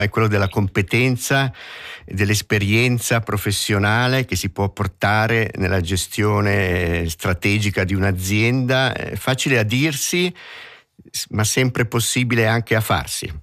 è quello della competenza e dell'esperienza professionale che si può portare nella gestione strategica di un'azienda. È facile a dirsi, ma sempre possibile anche a farsi.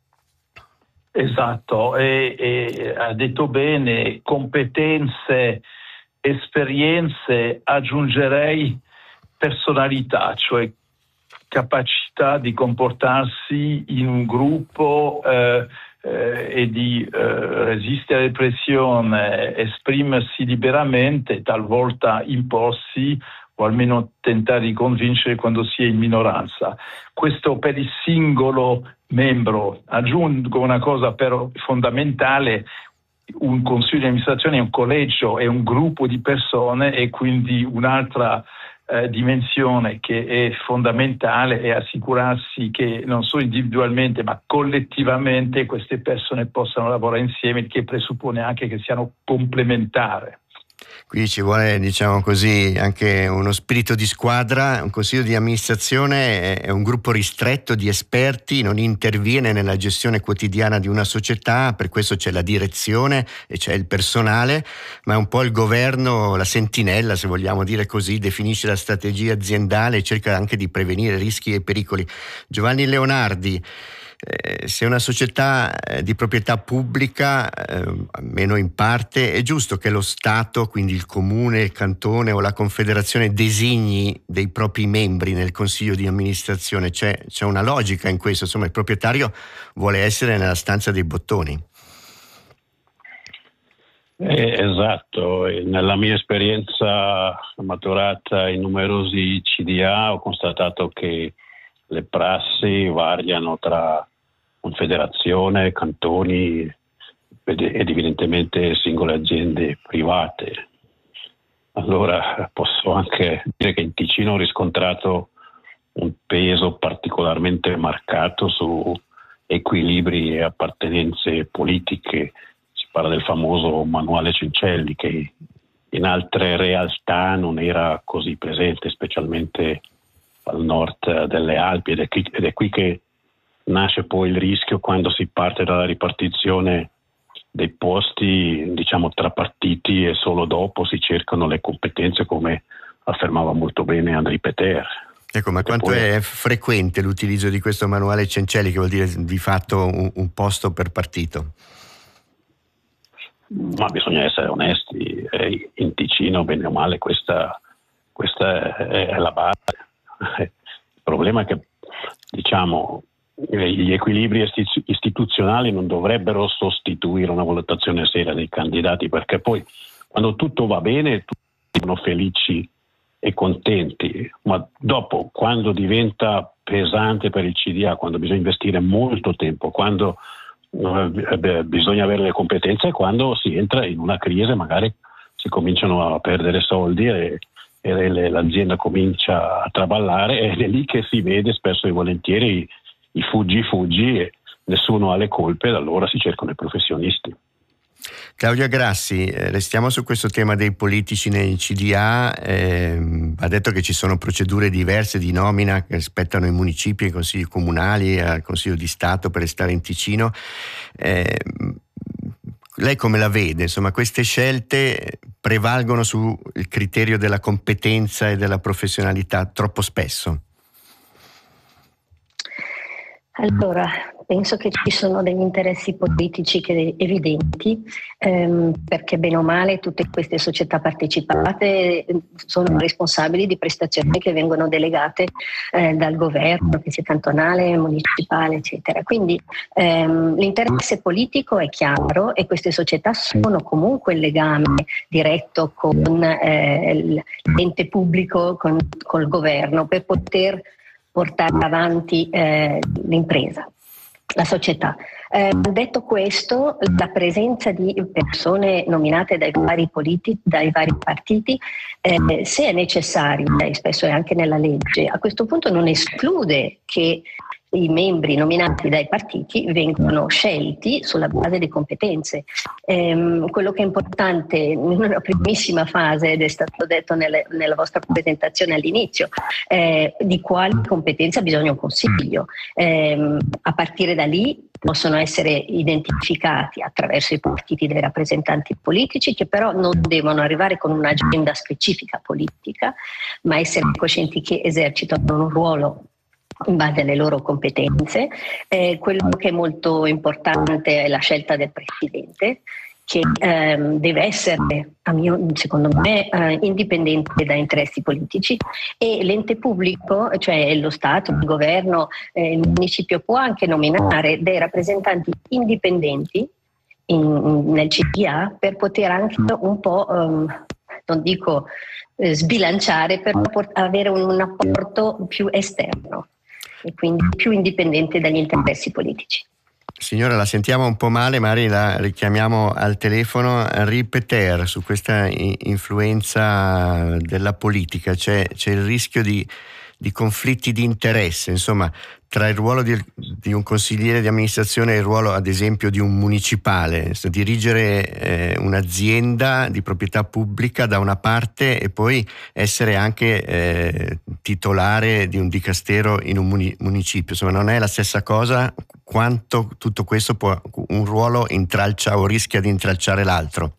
Esatto, e ha detto bene, competenze, esperienze, aggiungerei personalità, cioè capacità di comportarsi in un gruppo e di resistere alla pressione, esprimersi liberamente, talvolta imporsi o almeno tentare di convincere quando si è in minoranza. Questo per il singolo membro. Aggiungo una cosa però fondamentale: un consiglio di amministrazione è un collegio, è un gruppo di persone, e quindi un'altra dimensione che è fondamentale è assicurarsi che non solo individualmente ma collettivamente queste persone possano lavorare insieme, il che presuppone anche che siano complementari. Quindi ci vuole, diciamo così, anche uno spirito di squadra. Un consiglio di amministrazione è un gruppo ristretto di esperti, non interviene nella gestione quotidiana di una società, per questo c'è la direzione e c'è il personale, ma è un po' il governo, la sentinella, se vogliamo dire così, definisce la strategia aziendale e cerca anche di prevenire rischi e pericoli. Giovanni Leonardi, se una società di proprietà pubblica, almeno in parte, è giusto che lo Stato, quindi il comune, il cantone o la confederazione, designi dei propri membri nel consiglio di amministrazione? C'è una logica in questo, insomma il proprietario vuole essere nella stanza dei bottoni. Esatto, nella mia esperienza maturata in numerosi CDA ho constatato che le prassi variano tra confederazione, cantoni ed evidentemente singole aziende private. Allora posso anche dire che in Ticino ho riscontrato un peso particolarmente marcato su equilibri e appartenenze politiche. Si parla del famoso manuale Cencelli, che in altre realtà non era così presente, specialmente al nord delle Alpi, ed è qui che nasce poi il rischio quando si parte dalla ripartizione dei posti, diciamo, tra partiti, e solo dopo si cercano le competenze, come affermava molto bene Henri Peter. Ecco, ma quanto è frequente l'utilizzo di questo manuale Cencelli, che vuol dire di fatto un posto per partito? Ma bisogna essere onesti, in Ticino bene o male questa è la base. Il problema è che, diciamo, gli equilibri istituzionali non dovrebbero sostituire una valutazione seria dei candidati, perché poi quando tutto va bene tutti sono felici e contenti, ma dopo, quando diventa pesante per il CDA, quando bisogna investire molto tempo, quando bisogna avere le competenze, quando si entra in una crisi, magari si cominciano a perdere soldi e l'azienda comincia a traballare, ed è lì che si vede spesso e volentieri i fuggi e nessuno ha le colpe, ed allora si cercano i professionisti. Claudia Grassi, restiamo su questo tema dei politici nei CDA. Ha detto che ci sono procedure diverse di nomina che spettano ai municipi, ai consigli comunali, al Consiglio di Stato, per restare in Ticino. Lei come la vede? Insomma, queste scelte prevalgono sul criterio della competenza e della professionalità troppo spesso? Allora, penso che ci sono degli interessi politici evidenti, perché bene o male tutte queste società partecipate sono responsabili di prestazioni che vengono delegate dal governo, che sia cantonale, municipale, eccetera. Quindi l'interesse politico è chiaro, e queste società sono comunque in legame diretto con l'ente pubblico, col governo, per poter portare avanti l'impresa, la società. Detto questo, la presenza di persone nominate dai vari partiti, se è necessario, e spesso è anche nella legge, a questo punto non esclude che i membri nominati dai partiti vengono scelti sulla base di competenze. Quello che è importante in una primissima fase, ed è stato detto nella vostra presentazione all'inizio, di quali competenze ha bisogno un consiglio. A partire da lì possono essere identificati attraverso i partiti dei rappresentanti politici, che però non devono arrivare con un'agenda specifica politica, ma essere coscienti che esercitano un ruolo in base alle loro competenze. Quello che è molto importante è la scelta del presidente, che deve essere, secondo me, indipendente da interessi politici, e l'ente pubblico, cioè lo Stato, il governo, il municipio, può anche nominare dei rappresentanti indipendenti nel CDA per poter anche un po', non dico sbilanciare, per avere un apporto più esterno e quindi più indipendente dagli interessi politici. Signora, la sentiamo un po' male, magari la richiamiamo al telefono. Ripeter, su questa influenza della politica, c'è il rischio di conflitti di interesse, insomma, tra il ruolo di un consigliere di amministrazione e il ruolo, ad esempio, di un municipale, dirigere un'azienda di proprietà pubblica da una parte e poi essere anche titolare di un dicastero in un municipio. Insomma, non è la stessa cosa. Quanto tutto questo un ruolo intralcia o rischia di intralciare l'altro?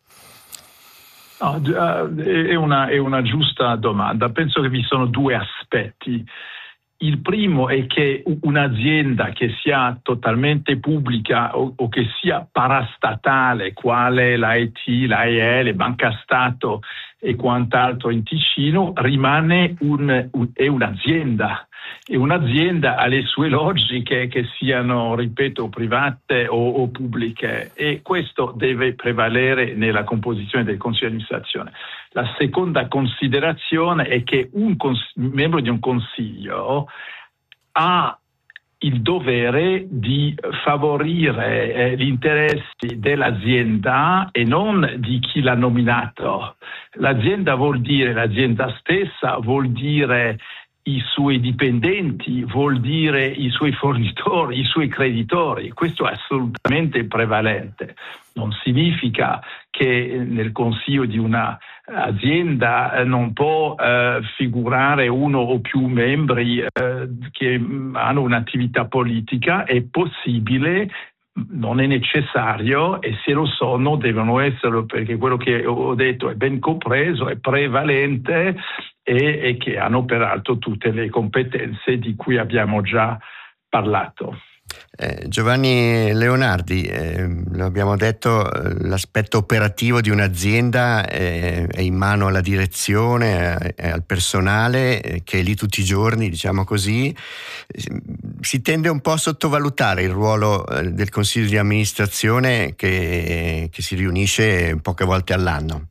No, è una giusta domanda. Penso che vi sono due aspetti. Il primo è che un'azienda che sia totalmente pubblica o che sia parastatale, quale l'AIT, l'AIE, Banca Stato e quant'altro in Ticino, rimane è un'azienda. E un'azienda ha le sue logiche, che siano, ripeto, private o pubbliche, e questo deve prevalere nella composizione del Consiglio di amministrazione. La seconda considerazione è che un membro di un consiglio ha il dovere di favorire gli interessi dell'azienda e non di chi l'ha nominato. L'azienda stessa vuol dire i suoi dipendenti, vuol dire i suoi fornitori, i suoi creditori. Questo è assolutamente prevalente. Non significa che nel consiglio di una azienda non può figurare uno o più membri che hanno un'attività politica. È possibile, non è necessario, e se lo sono devono esserlo, perché quello che ho detto è ben compreso, è prevalente, e che hanno peraltro tutte le competenze di cui abbiamo già parlato. Giovanni Leonardi, lo abbiamo detto, l'aspetto operativo di un'azienda è in mano alla direzione, al personale che è lì tutti i giorni, diciamo così. Si tende un po' a sottovalutare il ruolo del consiglio di amministrazione che si riunisce poche volte all'anno.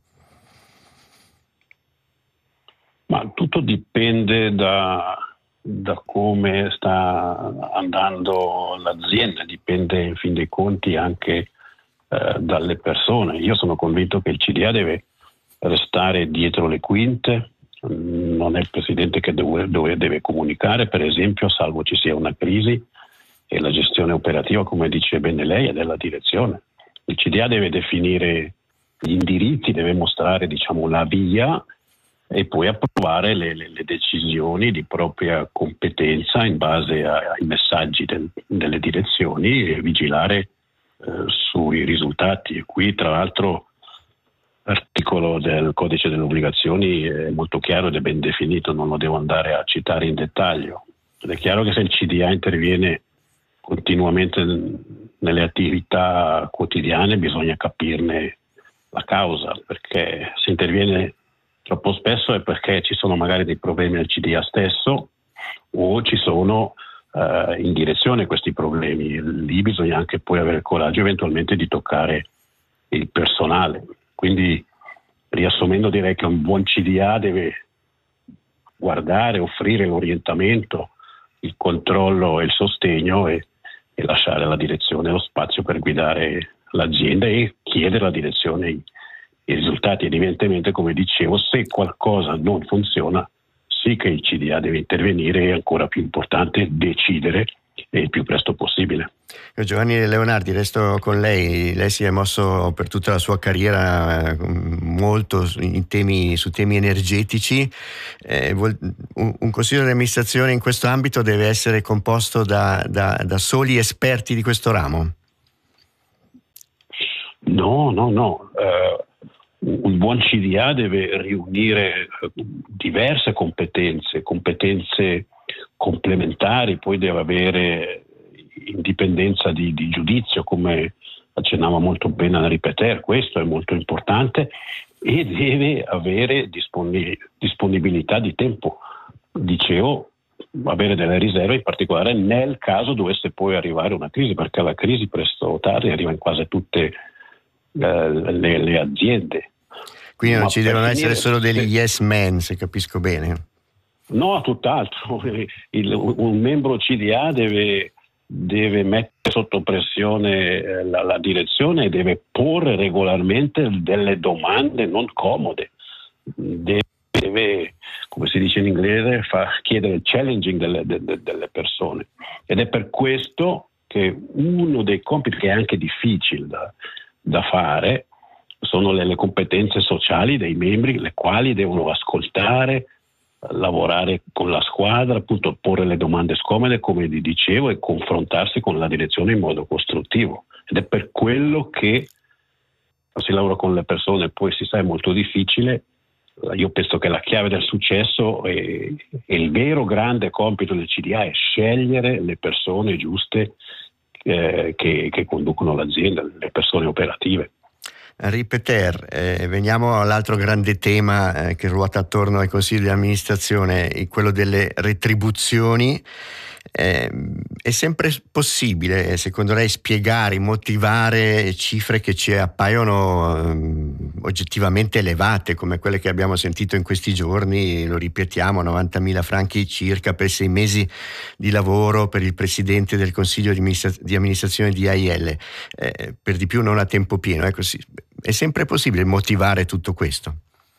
Ma tutto dipende da come sta andando l'azienda, dipende in fin dei conti anche dalle persone. Io sono convinto che il CDA deve restare dietro le quinte, non è il presidente che deve comunicare, per esempio, salvo ci sia una crisi, e la gestione operativa, come dice bene lei, è della direzione. Il CDA deve definire gli indirizzi, deve mostrare, diciamo, la via, e poi approvare le decisioni di propria competenza in base ai messaggi delle direzioni e vigilare sui risultati. E qui, tra l'altro, l'articolo del Codice delle Obbligazioni è molto chiaro ed è ben definito, non lo devo andare a citare in dettaglio. Ed è chiaro che se il CDA interviene continuamente nelle attività quotidiane bisogna capirne la causa, perché se interviene troppo spesso è perché ci sono magari dei problemi al CDA stesso o ci sono in direzione questi problemi. Lì bisogna anche poi avere il coraggio eventualmente di toccare il personale. Quindi, riassumendo, direi che un buon CDA deve guardare, offrire l'orientamento, il controllo e il sostegno e lasciare alla direzione lo spazio per guidare l'azienda e chiedere alla direzione i risultati. Ed evidentemente, come dicevo, se qualcosa non funziona, sì che il CDA deve intervenire, e ancora più importante decidere il più presto possibile. Giovanni Leonardi, resto con lei. Lei si è mosso per tutta la sua carriera molto su temi energetici. Un consiglio di amministrazione in questo ambito deve essere composto da soli esperti di questo ramo? No. Un buon CDA deve riunire diverse competenze complementari, poi deve avere indipendenza di giudizio, come accennava molto bene Henri Peter, questo è molto importante, e deve avere disponibilità di tempo, dicevo, avere delle riserve, in particolare nel caso dovesse poi arrivare una crisi, perché la crisi presto o tardi arriva in quasi tutte le aziende. Quindi non ci devono essere solo degli yes men, se capisco bene. No, tutt'altro. Un membro CDA deve mettere sotto pressione la direzione e deve porre regolarmente delle domande non comode. Deve, come si dice in inglese, chiedere il challenging delle persone. Ed è per questo che uno dei compiti, che è anche difficile da fare, sono le competenze sociali dei membri, le quali devono ascoltare, lavorare con la squadra, appunto porre le domande scomode, come vi dicevo, e confrontarsi con la direzione in modo costruttivo. Ed è per quello che si lavora con le persone, poi si sa è molto difficile. Io penso che la chiave del successo e il vero grande compito del CDA è scegliere le persone giuste che conducono l'azienda, le persone operative. Henri Peter, veniamo all'altro grande tema che ruota attorno ai consigli di amministrazione, quello delle retribuzioni. È sempre possibile, secondo lei, spiegare, motivare cifre che ci appaiono oggettivamente elevate, come quelle che abbiamo sentito in questi giorni? Lo ripetiamo, 90.000 franchi circa per 6 mesi di lavoro per il presidente del consiglio di amministrazione di AIL, per di più non a tempo pieno. Ecco, è sempre possibile motivare tutto questo?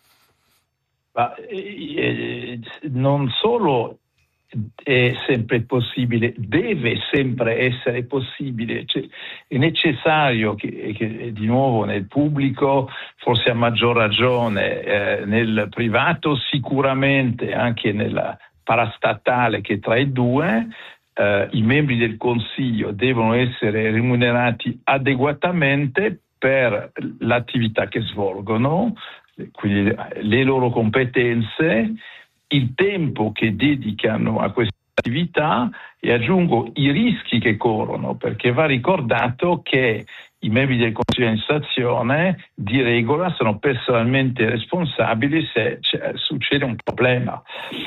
Non solo è sempre possibile, deve sempre essere possibile. Cioè, è necessario che di nuovo nel pubblico, forse a maggior ragione, nel privato sicuramente, anche nella parastatale, che tra i due, i membri del Consiglio devono essere remunerati adeguatamente per l'attività che svolgono, quindi le loro competenze, il tempo che dedicano a questa attività, e aggiungo i rischi che corrono, perché va ricordato che i membri del Consiglio di amministrazione di regola sono personalmente responsabili se succede un problema.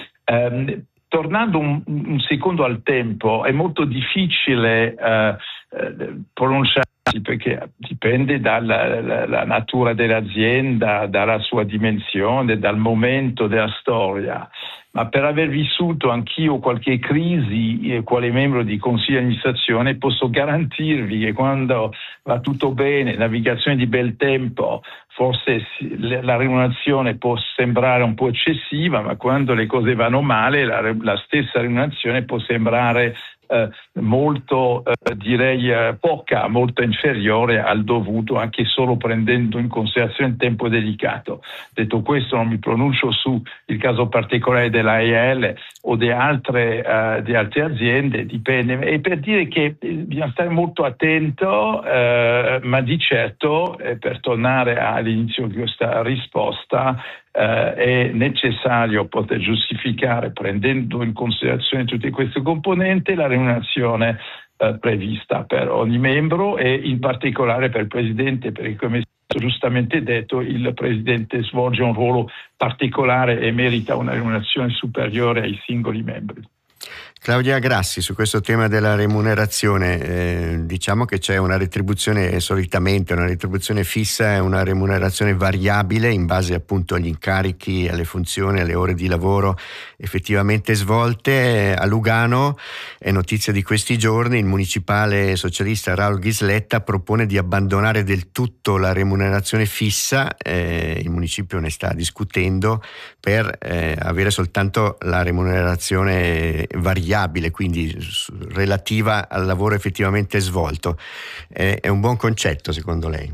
Tornando un secondo al tempo, è molto difficile pronunciarsi, perché dipende dalla natura dell'azienda, dalla sua dimensione, dal momento della storia. Ma per aver vissuto anch'io qualche crisi quale membro di consiglio di amministrazione, posso garantirvi che quando va tutto bene, navigazione di bel tempo, forse la remunerazione può sembrare un po' eccessiva, ma quando le cose vanno male la stessa remunerazione può sembrare molto, direi poca, molto inferiore al dovuto, anche solo prendendo in considerazione il tempo dedicato. Detto questo, non mi pronuncio su il caso particolare dell'AIL o di altre aziende, dipende. E per dire che bisogna stare molto attento, ma di certo, per tornare all'inizio di questa risposta, è necessario poter giustificare, prendendo in considerazione tutte queste componenti, la remunerazione prevista per ogni membro, e in particolare per il Presidente, perché, come è stato giustamente detto, il Presidente svolge un ruolo particolare e merita una remunerazione superiore ai singoli membri. Claudia Grassi, su questo tema della remunerazione, diciamo che c'è una retribuzione, solitamente una retribuzione fissa e una remunerazione variabile in base appunto agli incarichi, alle funzioni, alle ore di lavoro effettivamente svolte. A Lugano, è notizia di questi giorni, il municipale socialista Raul Ghisletta propone di abbandonare del tutto la remunerazione fissa, il municipio ne sta discutendo, per avere soltanto la remunerazione variabile. variabile, quindi relativa al lavoro effettivamente svolto. È un buon concetto secondo lei?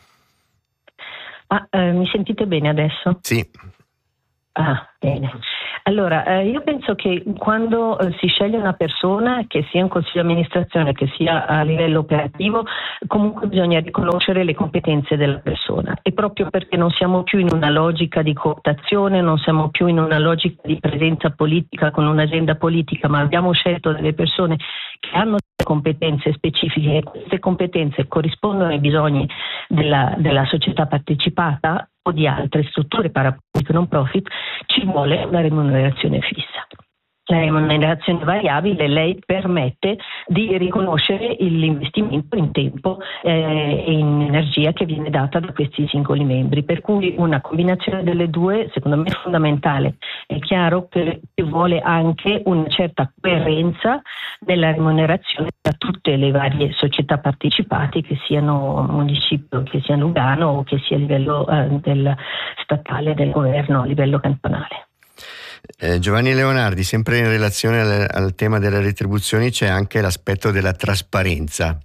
Mi sentite bene adesso? Sì. Bene. Allora, io penso che quando si sceglie una persona, che sia in consiglio di amministrazione, che sia a livello operativo, comunque bisogna riconoscere le competenze della persona, e proprio perché non siamo più in una logica di cooptazione, non siamo più in una logica di presenza politica con un'agenda politica, ma abbiamo scelto delle persone che hanno delle competenze specifiche, e queste competenze corrispondono ai bisogni della società partecipata o di altre strutture parapubbliche non profit, ci vuole una remunerazione fissa. La remunerazione variabile lei permette di riconoscere l'investimento in tempo e in energia che viene data da questi singoli membri, per cui una combinazione delle due secondo me è fondamentale. È chiaro che vuole anche una certa coerenza nella remunerazione da tutte le varie società partecipate, che siano municipio, che sia Lugano o che sia a livello del statale, del governo, a livello cantonale. Giovanni Leonardi, sempre in relazione al tema delle retribuzioni c'è anche l'aspetto della trasparenza.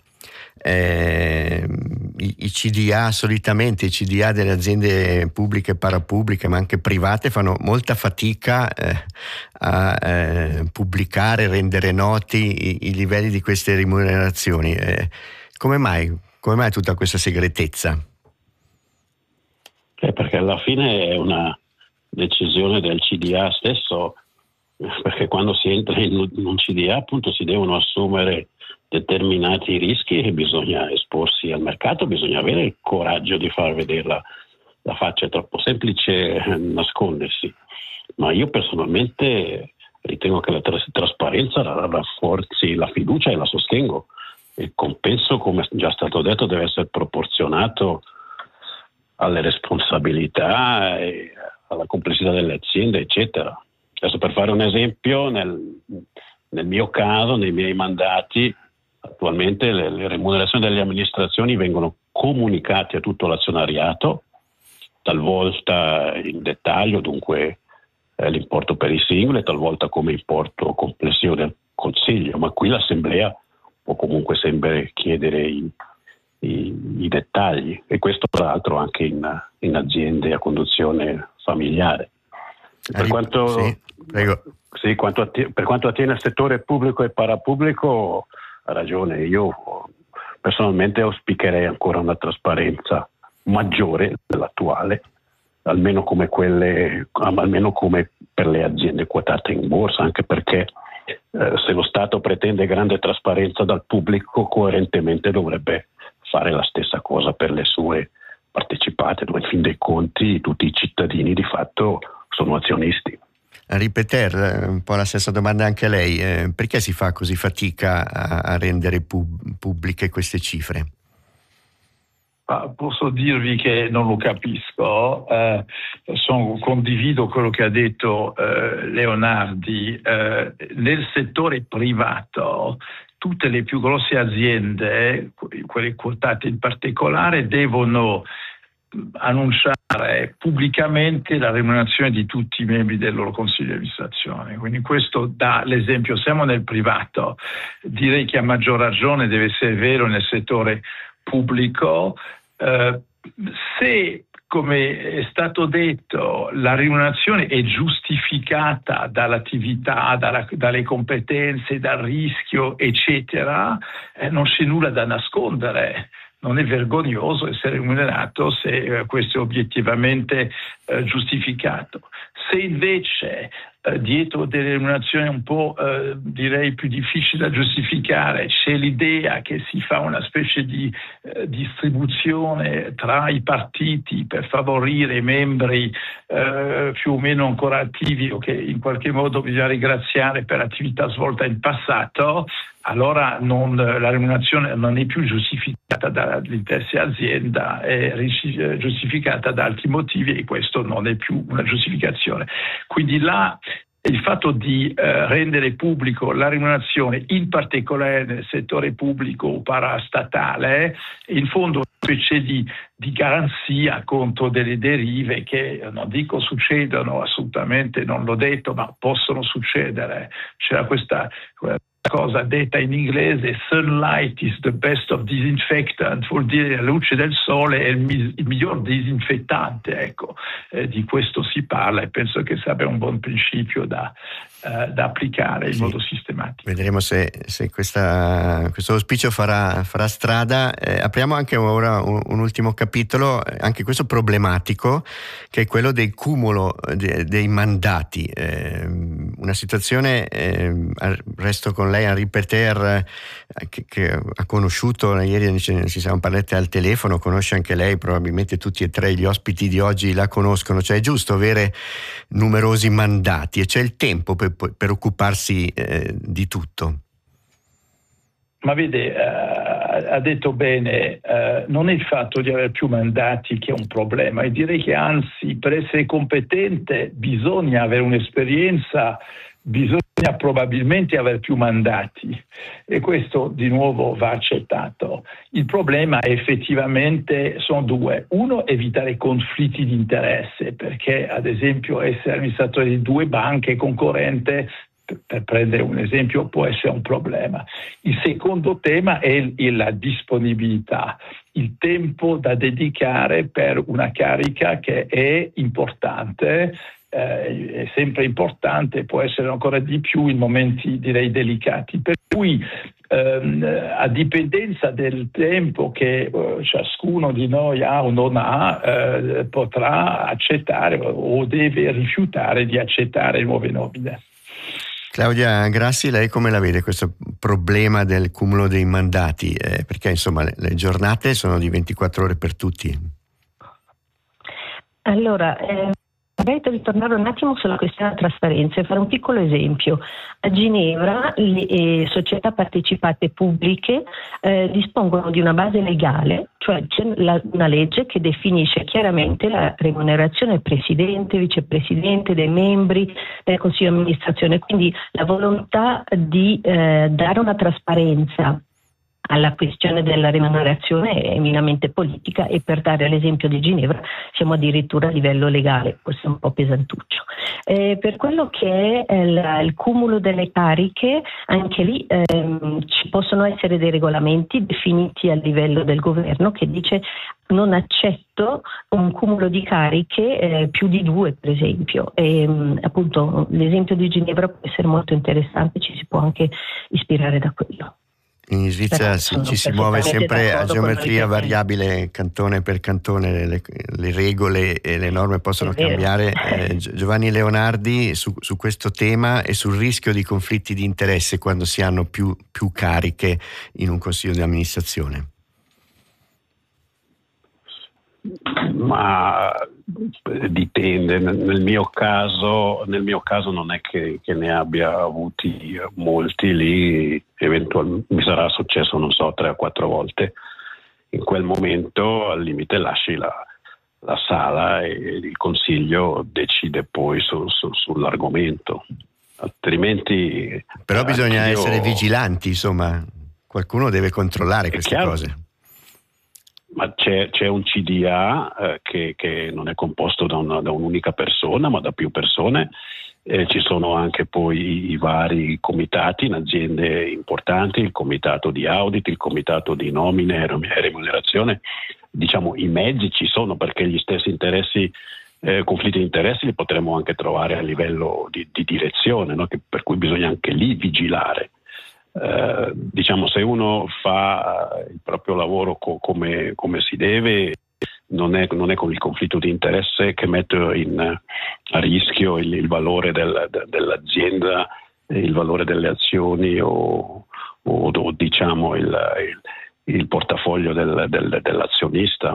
I CDA solitamente, i CDA delle aziende pubbliche e parapubbliche ma anche private fanno molta fatica a pubblicare, rendere noti i livelli di queste remunerazioni. Come mai tutta questa segretezza? Perché alla fine è una decisione del CDA stesso, perché quando si entra in un CDA appunto si devono assumere determinati rischi e bisogna esporsi al mercato, bisogna avere il coraggio di far vedere la faccia. È troppo semplice nascondersi, ma io personalmente ritengo che la trasparenza rafforzi la fiducia e la sostengo. Il compenso, come è già stato detto, deve essere proporzionato alle responsabilità e alla complessità delle aziende, eccetera. Adesso, per fare un esempio, nel mio caso, nei miei mandati, attualmente le remunerazioni delle amministrazioni vengono comunicate a tutto l'azionariato, talvolta in dettaglio, dunque l'importo per i singoli, talvolta come importo complessivo del Consiglio, ma qui l'Assemblea può comunque sempre chiedere i dettagli, e questo tra l'altro anche in aziende a conduzione familiare. Per quanto attiene al settore pubblico e parapubblico, ha ragione. Io personalmente auspicherei ancora una trasparenza maggiore dell'attuale, almeno come per le aziende quotate in borsa, anche perché se lo Stato pretende grande trasparenza dal pubblico, coerentemente dovrebbe fare la stessa cosa per le sue partecipate, dove in fin dei conti tutti i cittadini di fatto sono azionisti. A ripetere un po' la stessa domanda anche a lei, perché si fa così fatica a rendere pubbliche queste cifre? Posso dirvi che non lo capisco, condivido quello che ha detto Leonardi. Nel settore privato tutte le più grosse aziende, quelle quotate in particolare, devono annunciare pubblicamente la remunerazione di tutti i membri del loro consiglio di amministrazione. Quindi questo dà l'esempio. Siamo nel privato, direi che a maggior ragione deve essere vero nel settore pubblico. Se, come è stato detto, la remunerazione è giustificata dall'attività, dalle competenze, dal rischio, eccetera, non c'è nulla da nascondere. Non è vergognoso essere remunerato se questo è obiettivamente giustificato. Se invece dietro delle remunerazioni un po' direi più difficili da giustificare c'è l'idea che si fa una specie di distribuzione tra i partiti per favorire i membri più o meno ancora attivi o che in qualche modo bisogna ringraziare per l'attività svolta in passato, allora la remunerazione non è più giustificata dall'interesse azienda, è giustificata da altri motivi, e questo non è più una giustificazione. Quindi là il fatto di rendere pubblico la remunerazione, in particolare nel settore pubblico o parastatale, in fondo una specie di garanzia contro delle derive che, non dico succedono, assolutamente non l'ho detto, ma possono succedere. C'era questa cosa detta in inglese: sunlight is the best of disinfectant, vuol dire la luce del sole è il miglior disinfettante, ecco. Di questo si parla, e penso che sarebbe un buon principio da applicare in modo sistematico. Vedremo se questo auspicio farà strada. Apriamo anche ora un ultimo capitolo, anche questo problematico, che è quello del cumulo dei mandati. Una situazione, resto con lei, Henri Peter, che ha conosciuto, ieri ci siamo parlati al telefono, conosce anche lei, probabilmente tutti e tre gli ospiti di oggi la conoscono. Cioè, è giusto avere numerosi mandati e c'è il tempo per occuparsi di tutto? Ma vede, ha detto bene, non è il fatto di avere più mandati che è un problema, e direi che anzi, per essere competente bisogna avere un'esperienza, bisogna probabilmente avere più mandati, e questo di nuovo va accettato. Il problema effettivamente sono due: uno, evitare conflitti di interesse, perché ad esempio essere amministratore di due banche concorrente, per prendere un esempio, può essere un problema. Il secondo tema è la disponibilità, il tempo da dedicare per una carica che è importante, è sempre importante, può essere ancora di più in momenti, direi, delicati. Per cui a dipendenza del tempo che ciascuno di noi ha o non ha, potrà accettare o deve rifiutare di accettare nuove nomine. Claudia Grassi, lei come la vede questo problema del cumulo dei mandati? Perché insomma le giornate sono di 24 ore per tutti. Allora, vorrei ritornare un attimo sulla questione della trasparenza e fare un piccolo esempio. A Ginevra le società partecipate pubbliche dispongono di una base legale, cioè c'è una legge che definisce chiaramente la remunerazione del presidente, vicepresidente, dei membri del consiglio di amministrazione, quindi la volontà di dare una trasparenza alla questione della remunerazione è eminamente politica, e per dare l'esempio di Ginevra siamo addirittura a livello legale, questo è un po' pesantuccio. Per quello che è il cumulo delle cariche, anche lì ci possono essere dei regolamenti definiti a livello del governo che dice: non accetto un cumulo di cariche più di 2, per esempio. E, appunto, l'esempio di Ginevra può essere molto interessante, ci si può anche ispirare da quello. In Svizzera ci si muove sempre a geometria variabile, cantone per cantone, le regole e le norme possono cambiare. Giovanni Leonardi, su questo tema e sul rischio di conflitti di interesse quando si hanno più cariche in un consiglio di amministrazione. Ma dipende. Nel mio caso non è che ne abbia avuti molti. Lì eventualmente mi sarà successo, non so, 3 o 4 volte. In quel momento al limite lasci la sala e il consiglio decide poi sull'argomento, altrimenti. Però bisogna essere vigilanti, insomma, qualcuno deve controllare queste cose. Ma c'è un CDA che non è composto da un'unica persona, ma da più persone. Ci sono anche poi i vari comitati in aziende importanti, il comitato di audit, il comitato di nomine e remunerazione. Diciamo, i mezzi ci sono, perché gli stessi interessi, conflitti di interessi li potremmo anche trovare a livello di direzione, no? Per cui bisogna anche lì vigilare. Diciamo, se uno fa il proprio lavoro come si deve, non è con il conflitto di interesse che mette a rischio il valore dell'azienda, il valore delle azioni o diciamo il portafoglio dell'azionista.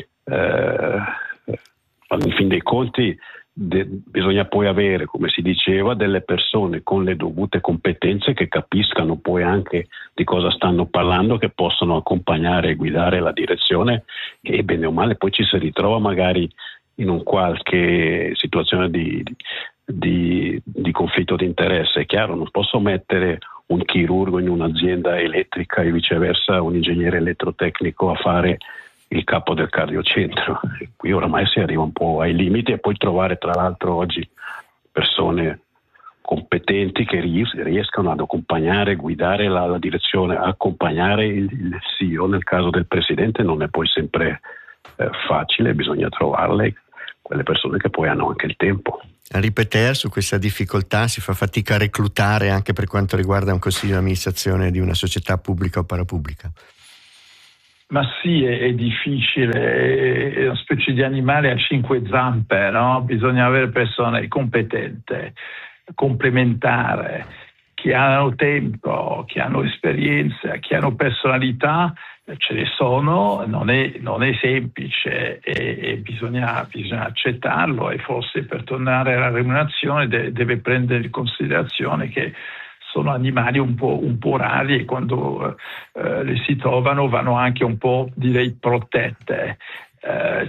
In fin dei conti bisogna poi avere, come si diceva, delle persone con le dovute competenze che capiscano poi anche di cosa stanno parlando, che possono accompagnare e guidare la direzione, e bene o male poi ci si ritrova magari in un qualche situazione di di conflitto di interesse. È chiaro, non posso mettere un chirurgo in un'azienda elettrica e viceversa un ingegnere elettrotecnico a fare il capo del cardiocentro. Qui oramai si arriva un po' ai limiti, e poi trovare tra l'altro oggi persone competenti che riescano ad accompagnare, guidare la direzione, accompagnare il CEO nel caso del presidente non è poi sempre facile, bisogna trovarle quelle persone che poi hanno anche il tempo. Henri Peter, su questa difficoltà si fa fatica a reclutare anche per quanto riguarda un consiglio di amministrazione di una società pubblica o parapubblica? Ma sì, è difficile, è una specie di animale a 5 zampe, no? Bisogna avere persone competenti, complementari, che hanno tempo, che hanno esperienza, che hanno personalità. Ce ne sono, non è semplice e bisogna accettarlo, e forse per tornare alla remunerazione deve prendere in considerazione che sono animali un po' rari, e quando le si trovano vanno anche un po', direi, protette. È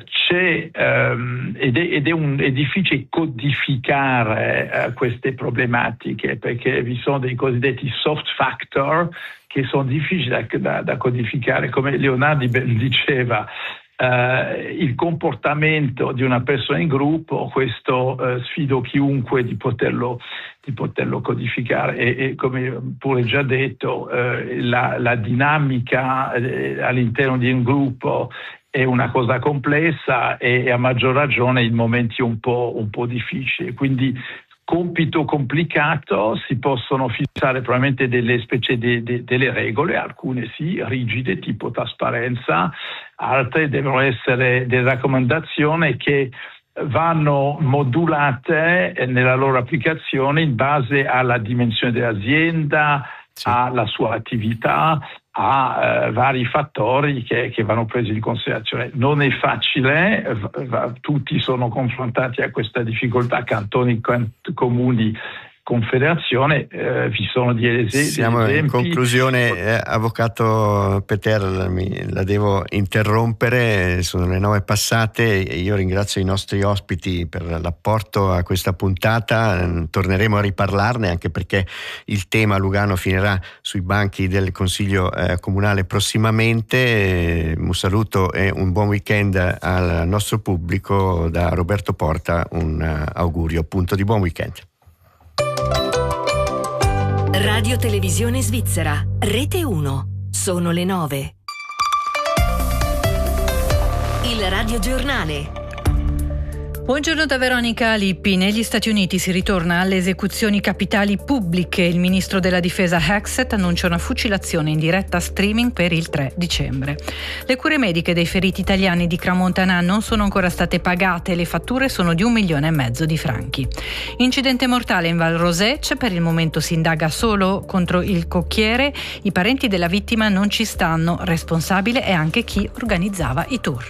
difficile codificare queste problematiche, perché vi sono dei cosiddetti soft factor che sono difficili da codificare. Come Leonardi ben diceva, il comportamento di una persona in gruppo, questo sfido chiunque di poterlo codificare, e come pure già detto, la dinamica all'interno di un gruppo è una cosa complessa, e a maggior ragione in momenti un po' difficili. Quindi compito complicato, si possono fissare probabilmente delle specie delle regole, alcune sì, rigide, tipo trasparenza, altre devono essere delle raccomandazioni che vanno modulate nella loro applicazione in base alla dimensione dell'azienda, sì, alla sua attività, a vari fattori che vanno presi in considerazione. Non è facile, tutti sono confrontati a questa difficoltà, cantoni, comuni, confederazione, vi sono degli Siamo esempi. In conclusione, avvocato Peter, la devo interrompere, sono le 9 passate. Io ringrazio i nostri ospiti per l'apporto a questa puntata, torneremo a riparlarne, anche perché il tema Lugano finirà sui banchi del Consiglio Comunale prossimamente. Un saluto e un buon weekend al nostro pubblico. Da Roberto Porta un augurio appunto di buon weekend. Radio Televisione Svizzera, Rete 1, sono le 9. Il Radio Giornale. Buongiorno da Veronica Lippi. Negli Stati Uniti si ritorna alle esecuzioni capitali pubbliche. Il ministro della difesa Hegseth annuncia una fucilazione in diretta streaming per il 3 dicembre. Le cure mediche dei feriti italiani di Crans-Montana non sono ancora state pagate. Le fatture sono di 1,5 milioni di franchi. Incidente mortale in Val Rosec. Per il momento si indaga solo contro il cocchiere. I parenti della vittima non ci stanno. Responsabile è anche chi organizzava i tour.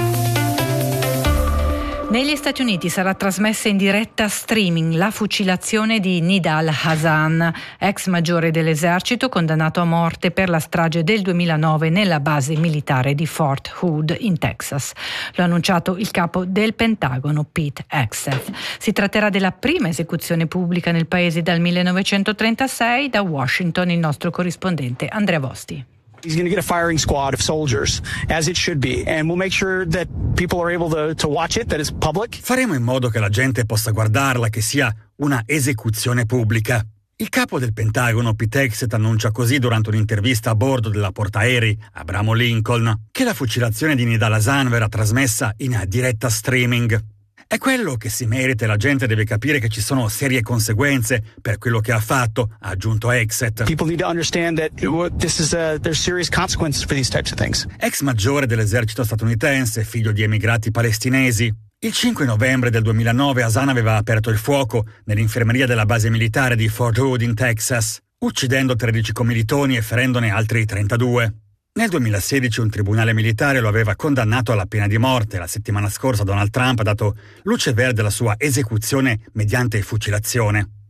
Negli Stati Uniti sarà trasmessa in diretta streaming la fucilazione di Nidal Hasan, ex maggiore dell'esercito condannato a morte per la strage del 2009 nella base militare di Fort Hood in Texas. Lo ha annunciato il capo del Pentagono, Pete Hegseth. Si tratterà della prima esecuzione pubblica nel paese dal 1936. Da Washington il nostro corrispondente Andrea Vosti. He's going to get a firing squad of soldiers, as it should be, and we'll make sure that people are able to watch it, that it's public. Faremo in modo che la gente possa guardarla, che sia una esecuzione pubblica. Il capo del Pentagono, Pete Hegseth, annuncia così durante un'intervista a bordo della portaerei Abramo Lincoln che la fucilazione di Nidal Hasan verrà trasmessa in diretta streaming. È quello che si merita e la gente deve capire che ci sono serie conseguenze per quello che ha fatto, ha aggiunto Hegseth. People need to understand that there's serious consequences for these types of things. Ex maggiore dell'esercito statunitense, figlio di emigrati palestinesi. Il 5 novembre del 2009 Hasan aveva aperto il fuoco nell'infermeria della base militare di Fort Hood in Texas, uccidendo 13 commilitoni e ferendone altri 32. Nel 2016 un tribunale militare lo aveva condannato alla pena di morte. La settimana scorsa Donald Trump ha dato luce verde alla sua esecuzione mediante fucilazione.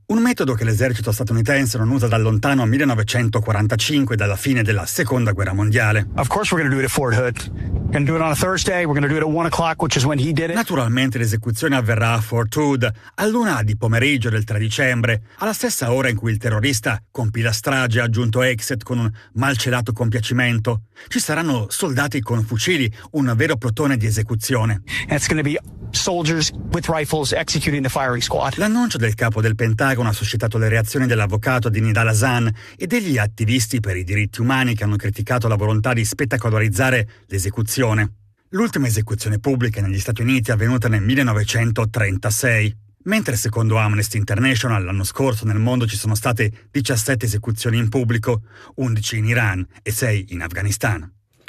Un metodo che l'esercito statunitense non usa dal lontano 1945, dalla fine della Seconda Guerra Mondiale. Of course we're going to do it at Fort Hood. We're going to do it on a Thursday. We're going to do it at 1 o'clock, which is when he did it. Naturalmente l'esecuzione avverrà a Fort Hood all'1 di pomeriggio del 3 dicembre, alla stessa ora in cui il terrorista compì la strage, ha aggiunto Hegseth con un malcelato compiacimento. Ci saranno soldati con fucili, un vero plotone di esecuzione. And it's going to be soldiers with rifles executing the firing squad. L'annuncio del capo del Pentagono ha suscitato le reazioni dell'avvocato di Nidal Hasan e degli attivisti per i diritti umani che hanno criticato la volontà di spettacolarizzare l'esecuzione. L'ultima esecuzione pubblica negli Stati Uniti è avvenuta nel 1936. Mentre secondo Amnesty International l'anno scorso nel mondo ci sono state 17 esecuzioni in pubblico, 11 in Iran e 6 in Afghanistan.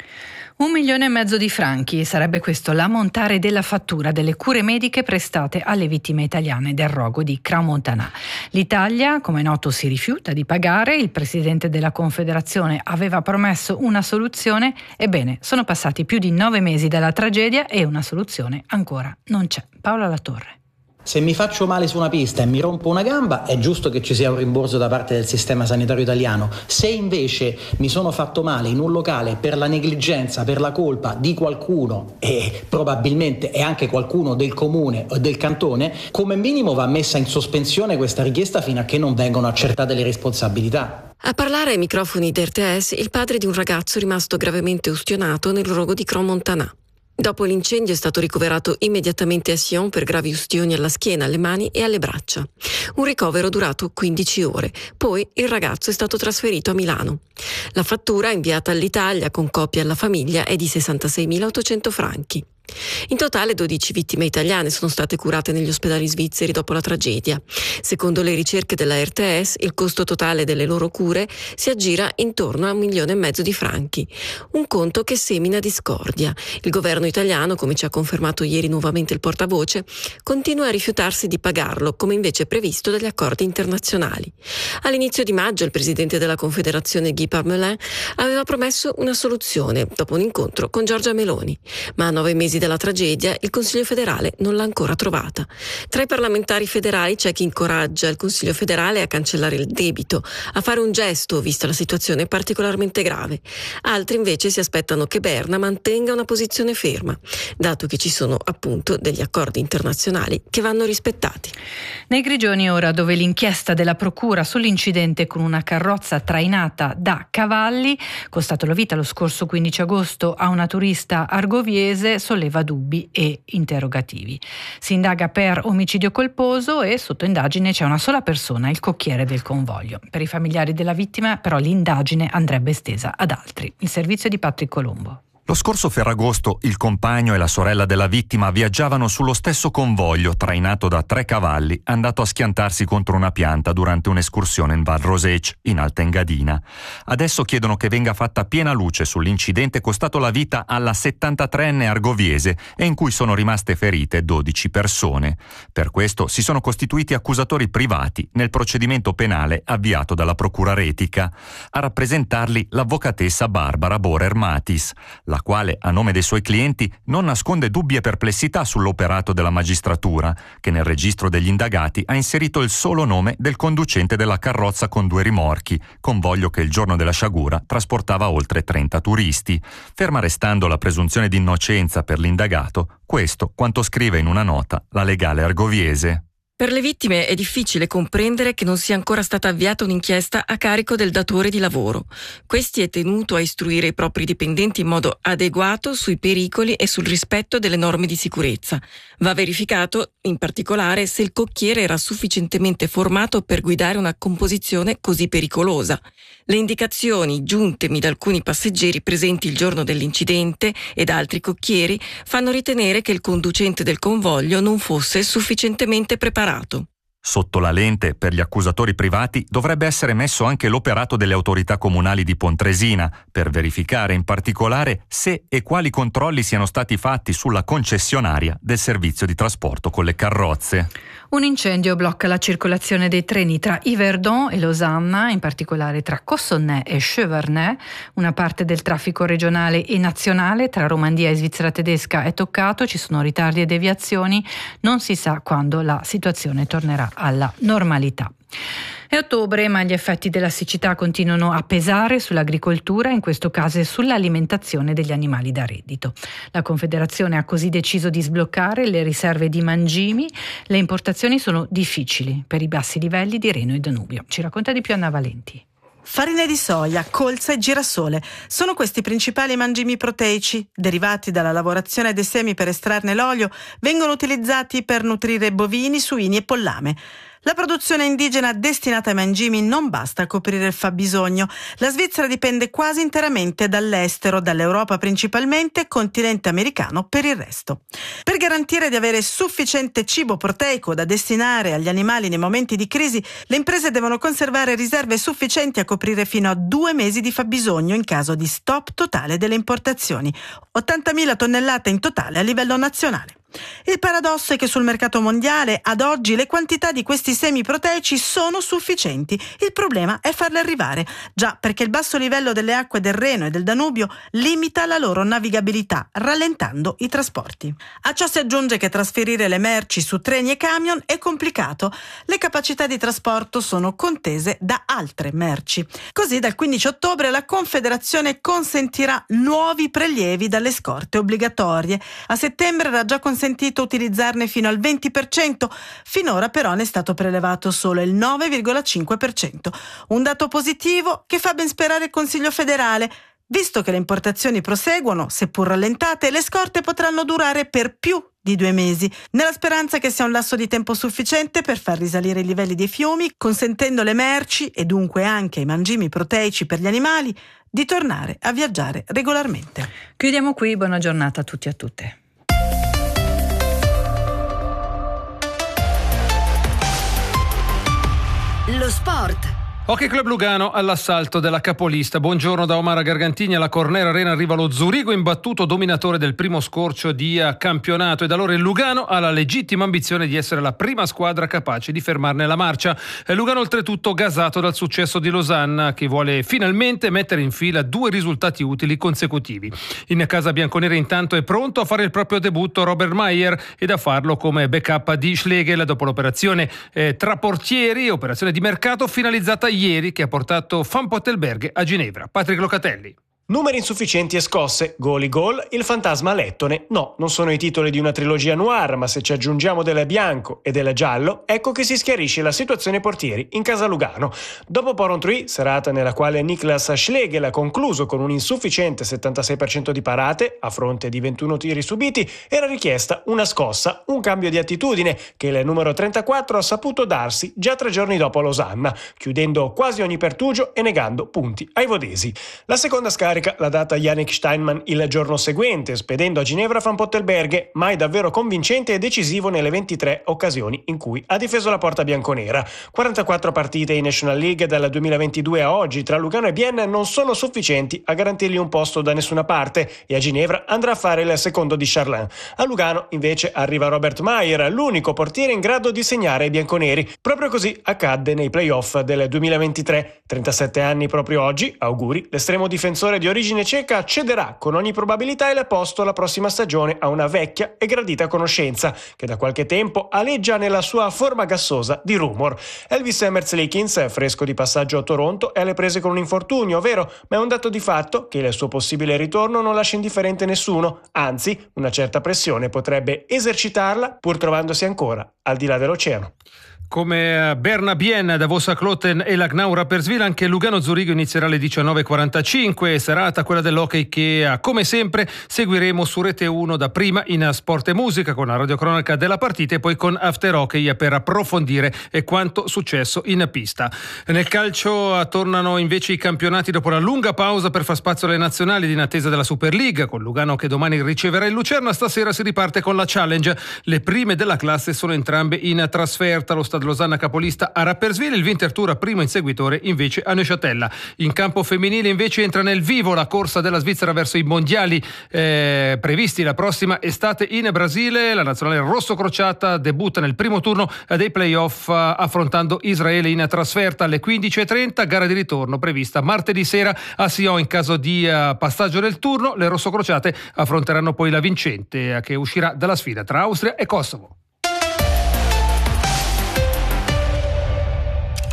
1,5 milioni di franchi, sarebbe questo l'ammontare della fattura delle cure mediche prestate alle vittime italiane del rogo di Crans-Montana. L'Italia, come è noto, si rifiuta di pagare. Il presidente della Confederazione aveva promesso una soluzione. Ebbene, sono passati più di 9 mesi dalla tragedia e una soluzione ancora non c'è. Paola Latorre. Se mi faccio male su una pista e mi rompo una gamba, è giusto che ci sia un rimborso da parte del sistema sanitario italiano. Se invece mi sono fatto male in un locale per la negligenza, per la colpa di qualcuno, e probabilmente è anche qualcuno del comune o del cantone, come minimo va messa in sospensione questa richiesta fino a che non vengono accertate le responsabilità. A parlare ai microfoni d'RTS il padre di un ragazzo rimasto gravemente ustionato nel rogo di Crans-Montana. Dopo l'incendio è stato ricoverato immediatamente a Sion per gravi ustioni alla schiena, alle mani e alle braccia. Un ricovero durato 15 ore. Poi il ragazzo è stato trasferito a Milano. La fattura inviata all'Italia con copia alla famiglia è di 66.800 franchi. In totale 12 vittime italiane sono state curate negli ospedali svizzeri dopo la tragedia. Secondo le ricerche della RTS, il costo totale delle loro cure si aggira intorno a 1,5 milioni di franchi. Un conto che semina discordia. Il governo italiano, come ci ha confermato ieri nuovamente il portavoce, continua a rifiutarsi di pagarlo, come invece previsto dagli accordi internazionali. All'inizio di maggio il presidente della Confederazione Guy Parmelin aveva promesso una soluzione dopo un incontro con Giorgia Meloni, ma a 9 mesi dalla tragedia il Consiglio federale non l'ha ancora trovata. Tra i parlamentari federali c'è chi incoraggia il Consiglio federale a cancellare il debito, a fare un gesto vista la situazione particolarmente grave. Altri invece si aspettano che Berna mantenga una posizione ferma, dato che ci sono appunto degli accordi internazionali che vanno rispettati. Nei Grigioni ora, dove l'inchiesta della procura sull'incidente con una carrozza trainata da cavalli, costato la vita lo scorso 15 agosto a una turista argoviese, solleva dubbi e interrogativi. Si indaga per omicidio colposo e sotto indagine c'è una sola persona, il cocchiere del convoglio. Per i familiari della vittima però l'indagine andrebbe estesa ad altri. Il servizio di Patrick Colombo. Lo scorso Ferragosto il compagno e la sorella della vittima viaggiavano sullo stesso convoglio trainato da 3 cavalli andato a schiantarsi contro una pianta durante un'escursione in Val Roseg, in Alta Engadina. Adesso chiedono che venga fatta piena luce sull'incidente costato la vita alla 73enne argoviese e in cui sono rimaste ferite 12 persone. Per questo si sono costituiti accusatori privati nel procedimento penale avviato dalla Procura Retica. A rappresentarli l'avvocatessa Barbara Borer-Matis, la quale, a nome dei suoi clienti, non nasconde dubbi e perplessità sull'operato della magistratura, che nel registro degli indagati ha inserito il solo nome del conducente della carrozza con 2 rimorchi, convoglio che il giorno della sciagura trasportava oltre 30 turisti. Ferma restando la presunzione di innocenza per l'indagato, questo quanto scrive in una nota la legale argoviese. Per le vittime è difficile comprendere che non sia ancora stata avviata un'inchiesta a carico del datore di lavoro. Questi è tenuto a istruire i propri dipendenti in modo adeguato sui pericoli e sul rispetto delle norme di sicurezza. Va verificato, in particolare, se il cocchiere era sufficientemente formato per guidare una composizione così pericolosa. Le indicazioni giuntemi da alcuni passeggeri presenti il giorno dell'incidente e da altri cocchieri fanno ritenere che il conducente del convoglio non fosse sufficientemente preparato. Sotto la lente, per gli accusatori privati, dovrebbe essere messo anche l'operato delle autorità comunali di Pontresina per verificare in particolare se e quali controlli siano stati fatti sulla concessionaria del servizio di trasporto con le carrozze. Un incendio blocca la circolazione dei treni tra Yverdon e Losanna, in particolare tra Cossonay e Cheverny. Una parte del traffico regionale e nazionale tra Romandia e Svizzera tedesca è toccato, ci sono ritardi e deviazioni, non si sa quando la situazione tornerà alla normalità. È ottobre, ma gli effetti della siccità continuano a pesare sull'agricoltura, in questo caso sull'alimentazione degli animali da reddito. La Confederazione ha così deciso di sbloccare le riserve di mangimi. Le importazioni sono difficili per i bassi livelli di Reno e Danubio. Ci racconta di più Anna Valenti. Farine di soia, colza e girasole sono questi i principali mangimi proteici. Derivati dalla lavorazione dei semi per estrarne l'olio, vengono utilizzati per nutrire bovini, suini e pollame. La produzione indigena destinata ai mangimi non basta a coprire il fabbisogno. La Svizzera dipende quasi interamente dall'estero, dall'Europa principalmente, continente americano per il resto. Per garantire di avere sufficiente cibo proteico da destinare agli animali nei momenti di crisi, le imprese devono conservare riserve sufficienti a coprire fino a 2 mesi di fabbisogno in caso di stop totale delle importazioni. 80.000 tonnellate in totale a livello nazionale. Il paradosso è che sul mercato mondiale ad oggi le quantità di questi semi proteici sono sufficienti. Il problema è farle arrivare, già perché il basso livello delle acque del Reno e del Danubio limita la loro navigabilità, rallentando i trasporti. A ciò si aggiunge che trasferire le merci su treni e camion è complicato. Le capacità di trasporto sono contese da altre merci. Così dal 15 ottobre la Confederazione consentirà nuovi prelievi dalle scorte obbligatorie. A settembre era già consentito utilizzarne fino al 20%, finora però ne è stato prelevato solo il 9,5%. Un dato positivo che fa ben sperare il Consiglio federale. Visto che le importazioni proseguono, seppur rallentate, le scorte potranno durare per più di 2 mesi, nella speranza che sia un lasso di tempo sufficiente per far risalire i livelli dei fiumi, consentendo le merci e dunque anche i mangimi proteici per gli animali di tornare a viaggiare regolarmente. Chiudiamo qui, buona giornata a tutti e a tutte. Lo sport. Hockey Club Lugano all'assalto della capolista. Buongiorno da Omar Gargantini. Alla Cornera Arena arriva lo Zurigo imbattuto, dominatore del primo scorcio di campionato, e da allora il Lugano ha la legittima ambizione di essere la prima squadra capace di fermarne la marcia. Lugano oltretutto gasato dal successo di Losanna, che vuole finalmente mettere in fila 2 risultati utili consecutivi. In casa bianconera intanto è pronto a fare il proprio debutto Robert Mayer ed a farlo come backup di Schlegel dopo l'operazione tra portieri, operazione di mercato finalizzata ieri, che ha portato Van Pottelberghe a Ginevra. Patrick Locatelli. Numeri insufficienti e scosse, gol, il fantasma lettone. No, non sono i titoli di una trilogia noir, ma se ci aggiungiamo del bianco e del giallo, ecco che si schiarisce la situazione portieri in casa Lugano. Dopo Porrentruy, serata nella quale Niklas Schlegel ha concluso con un insufficiente 76% di parate, a fronte di 21 tiri subiti, era richiesta una scossa, un cambio di attitudine che il numero 34 ha saputo darsi già 3 giorni dopo a Losanna, chiudendo quasi ogni pertugio e negando punti ai vodesi. La seconda scarica l'ha data Yannick Steinmann il giorno seguente, spedendo a Ginevra Van Pottelberghe, mai davvero convincente e decisivo nelle 23 occasioni in cui ha difeso la porta bianconera. 44 partite in National League dal 2022 a oggi tra Lugano e Bienne non sono sufficienti a garantirgli un posto da nessuna parte, e a Ginevra andrà a fare il secondo di Charlin. A Lugano invece arriva Robert Mayer, l'unico portiere in grado di segnare ai bianconeri. Proprio così accadde nei playoff del 2023. 37 anni proprio oggi, auguri, l'estremo difensore di origine ceca cederà con ogni probabilità il posto la prossima stagione a una vecchia e gradita conoscenza che da qualche tempo aleggia nella sua forma gassosa di Rumor. Elvis Merzlikins, fresco di passaggio a Toronto, è alle prese con un infortunio, vero, ma è un dato di fatto che il suo possibile ritorno non lascia indifferente nessuno, anzi una certa pressione potrebbe esercitarla pur trovandosi ancora al di là dell'oceano. Come Berna Bien, Davosa Kloten e Lagnau Rapperswil, anche Lugano Zurigo inizierà alle 19.45, serata quella dell'hockey che come sempre seguiremo su Rete 1 da prima in Sport e Musica con la radiocronaca della partita e poi con After Hockey per approfondire quanto successo in pista. Nel calcio tornano invece i campionati dopo la lunga pausa per far spazio alle nazionali in attesa della Super League, con Lugano che domani riceverà il Lucerna. Stasera si riparte con la Challenge, le prime della classe sono entrambe in trasferta, lo Stade Losanna capolista a Rapperswil, il Winterthur primo inseguitore invece a Neuchâtel. In campo femminile invece entra nel vivo la corsa della Svizzera verso i mondiali previsti la prossima estate in Brasile. La nazionale rosso-crociata debutta nel primo turno dei playoff affrontando Israele in trasferta alle 15.30, gara di ritorno prevista martedì sera a Sion. In caso di passaggio del turno, le rosso-crociate affronteranno poi la vincente che uscirà dalla sfida tra Austria e Kosovo.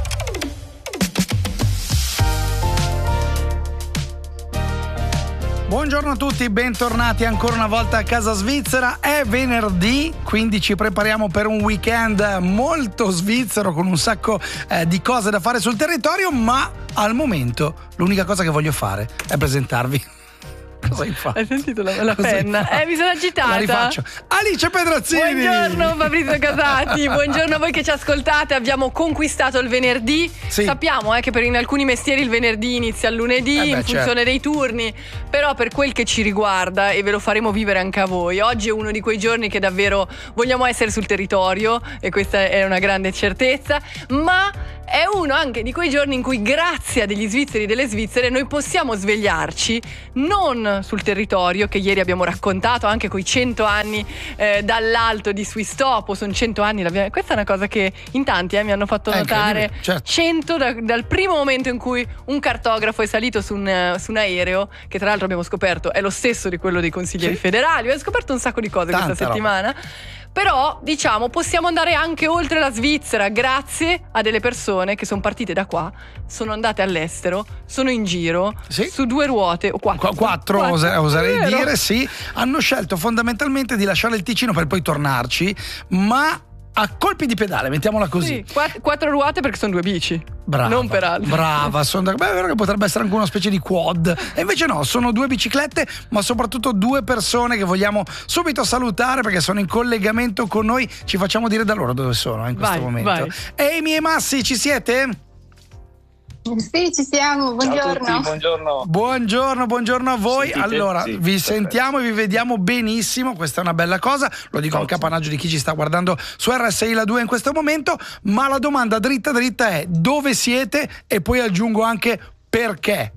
Buongiorno a tutti, bentornati ancora una volta a Casa Svizzera. È venerdì, quindi ci prepariamo per un weekend molto svizzero con un sacco di cose da fare sul territorio, ma al momento l'unica cosa che voglio fare è presentarvi. Cosa hai fatto? Hai sentito la penna? Mi sono agitata. La rifaccio. Alice Pedrazzini. Buongiorno Fabrizio Casati. Buongiorno a voi che ci ascoltate. Abbiamo conquistato il venerdì. Sì. Sappiamo che in alcuni mestieri il venerdì inizia il lunedì in funzione dei turni. Però per quel che ci riguarda, e ve lo faremo vivere anche a voi, oggi è uno di quei giorni che davvero vogliamo essere sul territorio, e questa è una grande certezza, ma è uno anche di quei giorni in cui, grazie a degli svizzeri e delle svizzere, noi possiamo svegliarci non sul territorio, che ieri abbiamo raccontato anche coi 100 anni dall'alto di Swisstopo. Sono 100 anni, questa è una cosa che in tanti mi hanno fatto notare. 100 dal primo momento in cui un cartografo è salito su un aereo, che tra l'altro abbiamo scoperto è lo stesso di quello dei consiglieri federali. Abbiamo scoperto un sacco di cose questa settimana. Però diciamo possiamo andare anche oltre la Svizzera grazie a delle persone che sono partite da qua, sono andate all'estero, sono in giro su 2 ruote o 4 oserei dire, sì, hanno scelto fondamentalmente di lasciare il Ticino per poi tornarci, ma a colpi di pedale, mettiamola così. Sì, 4 ruote perché sono 2 bici. Brava, non per altro. Brava, è vero che potrebbe essere anche una specie di quad. E invece no, sono 2 biciclette, ma soprattutto 2 persone che vogliamo subito salutare perché sono in collegamento con noi. Ci facciamo dire da loro dove sono in questo momento. Amy e Massi, ci siete? Sì, ci siamo, buongiorno. Ciao a tutti, buongiorno a voi. Sentite? Allora, sì, vi sentiamo e vi vediamo benissimo, questa è una bella cosa, lo dico anche a panaggio di chi ci sta guardando su RSI La 2 in questo momento, ma la domanda dritta è: dove siete? E poi aggiungo anche perché.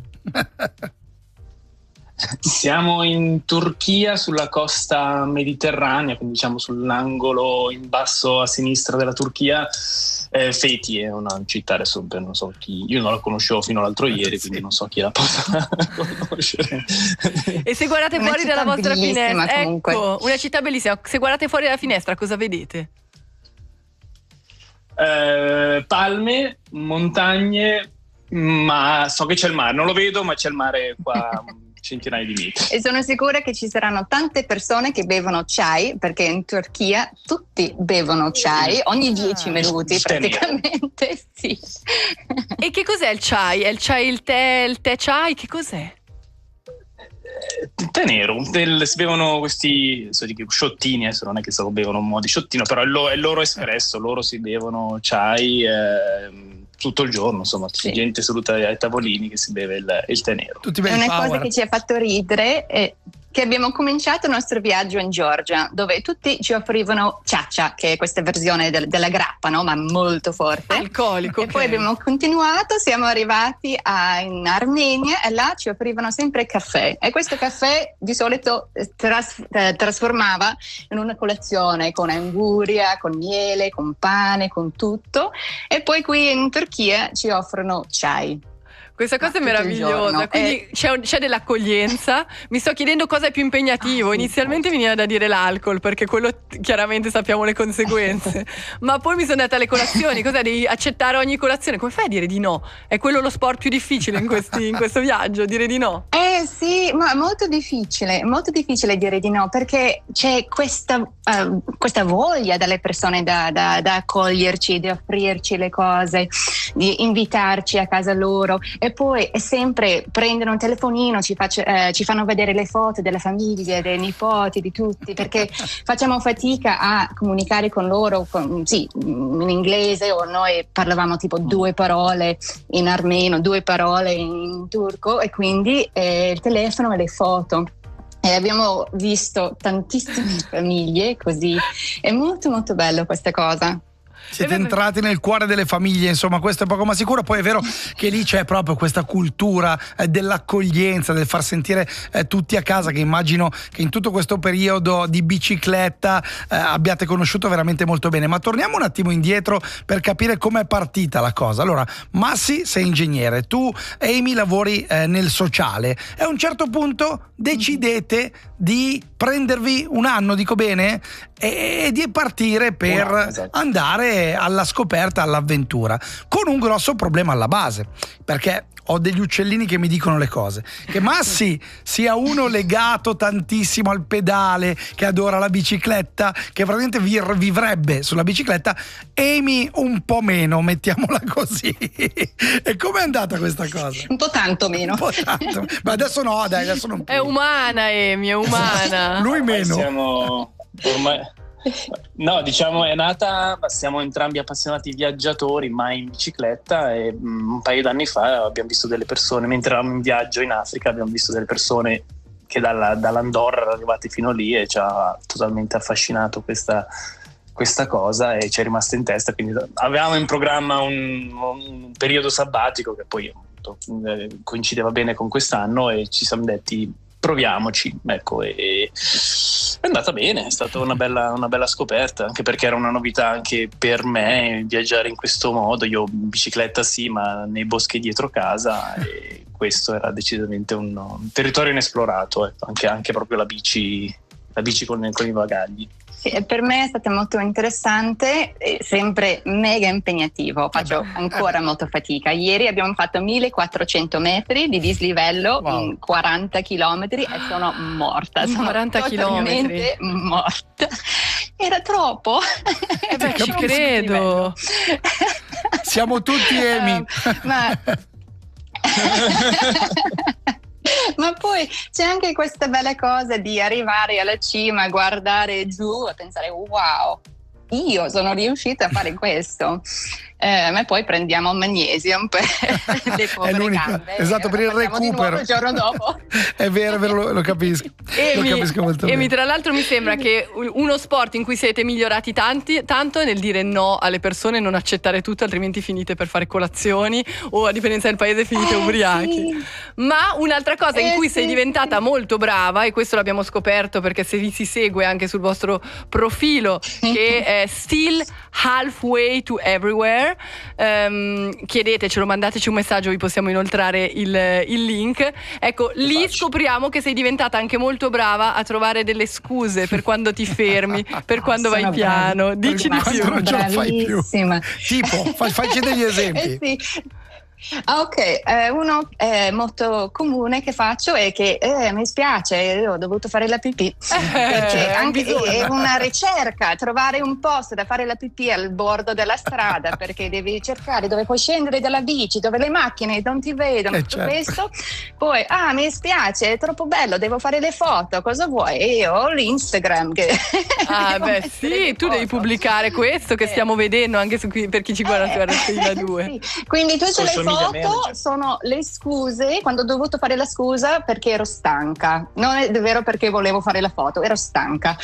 Siamo in Turchia, sulla costa mediterranea, quindi diciamo sull'angolo in basso a sinistra della Turchia. Feti è una città, adesso non so chi, io non la conoscevo fino all'altro ieri, quindi non so chi la possa conoscere. E se guardate fuori dalla vostra finestra, ecco, una città bellissima, se guardate fuori dalla finestra cosa vedete? Palme, montagne, ma so che c'è il mare, non lo vedo, ma c'è il mare qua. Centinaia di metri. E sono sicura che ci saranno tante persone che bevono chai, perché in Turchia tutti bevono chai ogni 10 minuti praticamente. Sì. E che cos'è il chai? È il tè chai? Che cos'è? Tè nero, si bevono questi sciottini, adesso non è che se lo bevono un mo' di sciottino, però è il loro espresso, loro si bevono chai tutto il giorno, insomma, gente seduta ai tavolini che si beve il tè nero. È una cosa che ci ha fatto ridere è che abbiamo cominciato il nostro viaggio in Georgia, dove tutti ci offrivano ciaccia, che è questa versione della grappa, no? Ma molto forte. Alcolico. E poi abbiamo continuato, siamo arrivati in Armenia e là ci offrivano sempre caffè. E questo caffè di solito trasformava in una colazione con anguria, con miele, con pane, con tutto. E poi qui in Turchia ci offrono chai. Questa cosa è meravigliosa, quindi c'è dell'accoglienza. Mi sto chiedendo cosa è più impegnativo. Inizialmente mi veniva da dire l'alcol, perché quello chiaramente sappiamo le conseguenze. Ma poi mi sono andata alle colazioni. Cos'è? Devi accettare ogni colazione. Come fai a dire di no? È quello lo sport più difficile in questo viaggio, dire di no. Sì, ma è molto difficile dire di no, perché c'è questa voglia dalle persone da accoglierci, di offrirci le cose, di invitarci a casa loro. E poi è sempre prendono un telefonino, ci fanno vedere le foto della famiglia, dei nipoti, di tutti, perché facciamo fatica a comunicare con loro in inglese, o noi parlavamo tipo 2 parole in armeno, 2 parole in turco, e quindi il telefono e le foto. E abbiamo visto tantissime famiglie così, è molto molto bello questa cosa. Siete entrati nel cuore delle famiglie, insomma, questo è poco ma sicuro. Poi è vero che lì c'è proprio questa cultura dell'accoglienza, del far sentire tutti a casa, che immagino che in tutto questo periodo di bicicletta abbiate conosciuto veramente molto bene. Ma torniamo un attimo indietro per capire com'è partita la cosa. Allora, Massi, sei ingegnere, tu, Amy, lavori nel sociale, e a un certo punto decidete di prendervi un anno, dico bene, e di partire per andare andare alla scoperta, all'avventura, con un grosso problema alla base, perché ho degli uccellini che mi dicono le cose, che Massi sia uno legato tantissimo al pedale, che adora la bicicletta, che praticamente vivrebbe sulla bicicletta, Amy un po' meno, mettiamola così. E com'è andata questa cosa? Un po' tanto meno. Un po' tanto. Ma adesso no, dai, adesso non più. È umana Amy, è umana. Lui meno. Siamo ormai... No, diciamo è nata, siamo entrambi appassionati viaggiatori, mai in bicicletta, e un paio d'anni fa abbiamo visto delle persone, mentre eravamo in viaggio in Africa, abbiamo visto delle persone che dall'Andorra erano arrivate fino lì, e ci ha totalmente affascinato questa cosa, e ci è rimasta in testa. Quindi avevamo in programma un periodo sabbatico che poi coincideva bene con quest'anno, e ci siamo detti proviamoci, ecco, e è andata bene, è stata una bella scoperta, anche perché era una novità anche per me viaggiare in questo modo. Io in bicicletta sì, ma nei boschi dietro casa, e questo era decisamente un territorio inesplorato, ecco. Anche proprio la bici con i bagagli. Per me è stato molto interessante, sempre mega impegnativo, faccio ancora molto fatica. Ieri abbiamo fatto 1400 metri di dislivello in 40 chilometri e sono morta, sono 40 totalmente morta. Era troppo. Ci credo. Siamo tutti Amy. Ma poi c'è anche questa bella cosa di arrivare alla cima, guardare giù e pensare wow, io sono riuscita a fare questo. Ma poi prendiamo magnesium per le povere gambe. Esatto, per il recupero. Il giorno dopo. È vero, lo capisco. Lo capisco molto bene. Tra l'altro mi sembra che uno sport in cui siete migliorati tanto è nel dire no alle persone, non accettare tutto, altrimenti finite per fare colazioni, o a differenza del paese finite ubriachi. Sì. Ma un'altra cosa in cui sei diventata molto brava, e questo l'abbiamo scoperto perché se vi si segue anche sul vostro profilo, che è Still Halfway to Everywhere, chiedetecelo, mandateci un messaggio, vi possiamo inoltrare il link. Ecco, lì scopriamo che sei diventata anche molto brava a trovare delle scuse per quando ti fermi, per quando vai piano. Dici di più. Non ce la fai più. Tipo, facci degli esempi. Sì. Ok, uno molto comune che faccio è che mi spiace, ho dovuto fare la pipì, perché anche è una ricerca, trovare un posto da fare la pipì al bordo della strada, perché devi cercare dove puoi scendere dalla bici, dove le macchine non ti vedono, tutto questo. Poi mi spiace, è troppo bello, devo fare le foto, cosa vuoi? E io ho l'Instagram che sì, tu devi pubblicare questo che stiamo vedendo anche per chi ci guarda su RTL 2. Sì. Quindi tutte le foto sono le scuse, quando ho dovuto fare la scusa perché ero stanca, non è vero perché volevo fare la foto, ero stanca.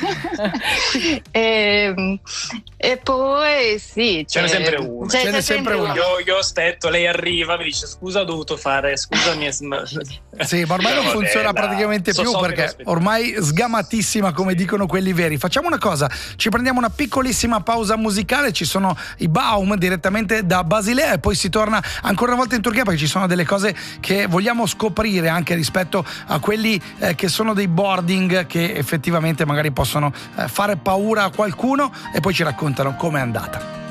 e poi sì, ce n'è sempre uno. C'è sempre uno. Io aspetto, lei arriva, mi dice scusa, ho dovuto fare, scusami. Sì, ma ormai non funziona praticamente più, perché ormai sgamatissima, come dicono quelli veri. Facciamo una cosa, ci prendiamo una piccolissima pausa musicale, ci sono i Baum direttamente da Basilea, e poi si torna ancora una volta in Turchia, perché ci sono delle cose che vogliamo scoprire anche rispetto a quelli che sono dei boarding, che effettivamente magari possono fare paura a qualcuno, e poi ci raccontano com'è andata.